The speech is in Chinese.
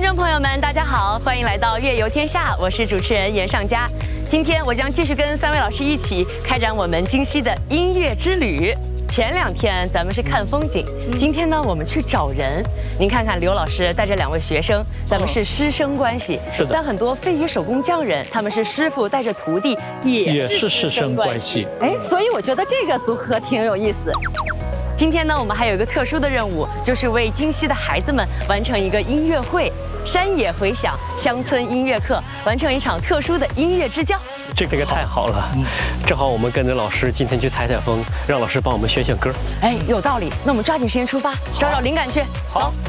观众朋友们，大家好，欢迎来到《乐游天下》，我是主持人严尚佳。今天我将继续跟3位老师一起开展我们京西的音乐之旅。前2天咱们是看风景，今天呢我们去找人。您看看刘老师带着2位学生，咱们是师生关系。 是的。 但很多非遗手工匠人，他们是师傅带着徒弟，也是师生关系。哎，所以我觉得这个组合挺有意思。今天呢，我们还有一个特殊的任务，就是为京西的孩子们完成一个音乐会，山野回响乡村音乐课，完成一场特殊的音乐之交。 这个太好了，正好我们跟着老师今天去采采风，让老师帮我们选选歌。 哎，有道理。那我们抓紧时间出发，找找灵感去。好。